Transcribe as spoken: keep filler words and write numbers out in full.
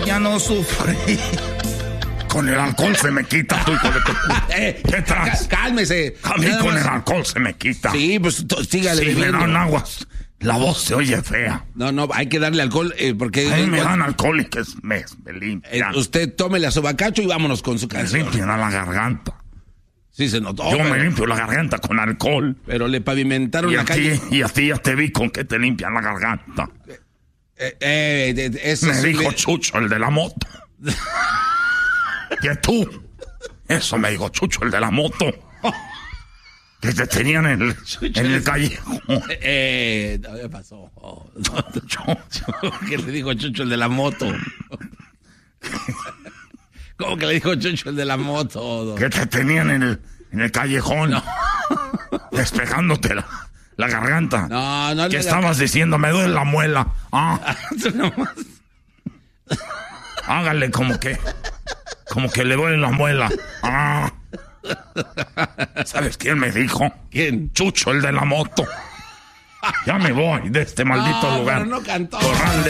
ya no sufrí. Con el alcohol se me quita, tú, hijo de tu... eh, ¿Qué traes? Cálmese. A mí Nada con más. el alcohol se me quita. Sí, pues t- sígale Sí, me bebiendo. dan aguas. La voz se oye fea. No, no, hay que darle alcohol eh, porque... A mí me eh, dan alcohol y que me, me eh, limpian. usted tómele a su bacacho y vámonos con su Me canción. limpian a la garganta. Sí se notó. Yo pero, me limpio la garganta con alcohol. pero le pavimentaron Y la a, ti, calle. y a ti ya te vi con que te limpian la garganta. Eh, eh, de- de- eso Me sí dijo le- Chucho, el de la moto. Que tú. Eso me dijo Chucho, el de la moto. Que te tenían en el, en el callejón. Eh, no, ¿qué pasó? Oh, no, ¿qué le dijo Chucho el de la moto? ¿Cómo que le dijo Chucho el de la moto? Que te tenían en el, en el callejón. No. Despegándote la, la garganta. No, no le ¿Qué da- estabas diciendo? Me duele la muela. Ah, Tú nomás. hágale como que... Como que le duele la muela. Ah. ¿Sabes quién me dijo? ¿Quién? Chucho, el de la moto. Ya me voy de este maldito No, lugar. pero no cantó. Corral de